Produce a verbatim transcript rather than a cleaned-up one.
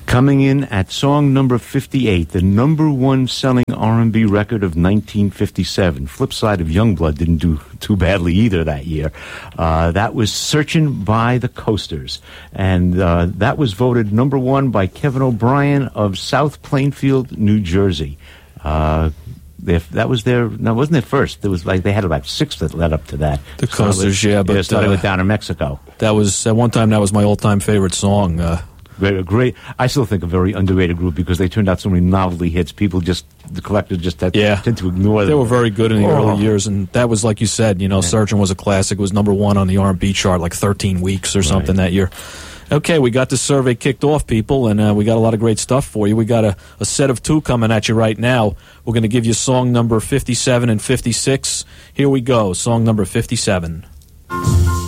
Coming in at song number fifty-eight, the number one selling R and B record of nineteen fifty-seven. Flip side of Youngblood didn't do too badly either that year. Uh, that was Searching by the Coasters. And uh, that was voted number one by Kevin O'Brien of South Plainfield, New Jersey. Uh, If that was their, no, it wasn't their first. There was like they had about six that led up to that. The Coasters, yeah, but yeah, started uh, with Down in Mexico. That was at one time. That was my all-time favorite song. Uh, Great, great. I still think a very underrated group because they turned out so many novelty hits. People just, the collectors just had, yeah. tend to ignore them. They were very good in the oh. early years, and that was like you said. You know, yeah. Searching was a classic. It was number one on the R and B chart like thirteen weeks or something right. that year. Okay, we got the survey kicked off, people, and uh, we got a lot of great stuff for you. We got a, a set of two coming at you right now. We're going to give you song number fifty-seven and fifty-six. Here we go, song number fifty-seven.